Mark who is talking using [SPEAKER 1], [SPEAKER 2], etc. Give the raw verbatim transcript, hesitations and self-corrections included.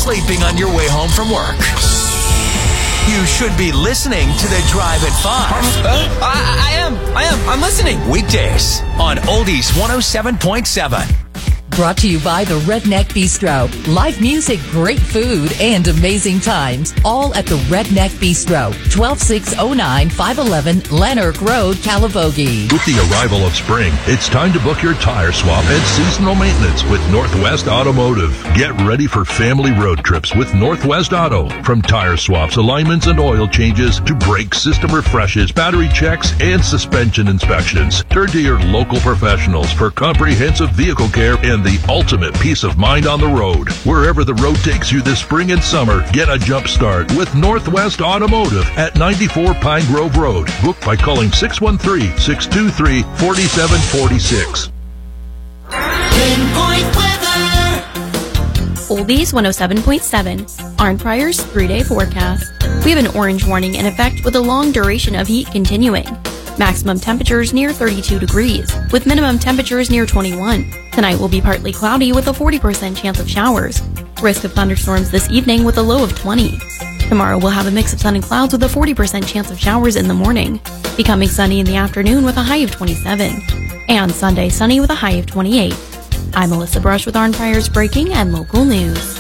[SPEAKER 1] sleeping on your way home from work. You should be listening to The Drive at five.
[SPEAKER 2] Uh, I, I am. I am. I'm listening.
[SPEAKER 1] Weekdays on Oldies one oh seven point seven.
[SPEAKER 3] Brought to you by the Redneck Bistro. Live music, great food, and amazing times. All at the Redneck Bistro. twelve six oh nine, five eleven Lanark Road, Calivogie.
[SPEAKER 4] With the arrival of spring, it's time to book your tire swap and seasonal maintenance with Northwest Automotive. Get ready for family road trips with Northwest Auto. From tire swaps, alignments, and oil changes to brake system refreshes, battery checks, and suspension inspections. Turn to your local professionals for comprehensive vehicle care and the ultimate peace of mind on the road. Wherever the road takes you this spring and summer, get a jump start with Northwest Automotive at ninety-four Pine Grove Road. Book by calling six one three, six two three, four seven four six.
[SPEAKER 5] Pinpoint weather.
[SPEAKER 6] Oldies one oh seven point seven. Arn Pryor's three-day forecast. We have an orange warning in effect with a long duration of heat continuing. Maximum temperatures near thirty-two degrees, with minimum temperatures near twenty-one. Tonight will be partly cloudy with a forty percent chance of showers. Risk of thunderstorms this evening with a low of twenty. Tomorrow we'll have a mix of sun and clouds with a forty percent chance of showers in the morning. Becoming sunny in the afternoon with a high of twenty-seven. And Sunday sunny with a high of twenty-eight. I'm Melissa Brush with Arn Pryor's breaking and local news.